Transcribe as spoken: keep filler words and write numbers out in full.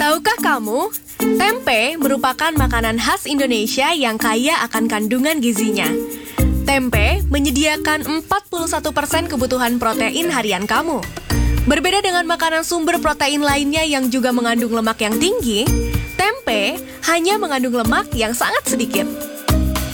Tahukah kamu, tempe merupakan makanan khas Indonesia yang kaya akan kandungan gizinya. Tempe menyediakan empat puluh satu persen kebutuhan protein harian kamu. Berbeda dengan makanan sumber protein lainnya yang juga mengandung lemak yang tinggi, tempe hanya mengandung lemak yang sangat sedikit.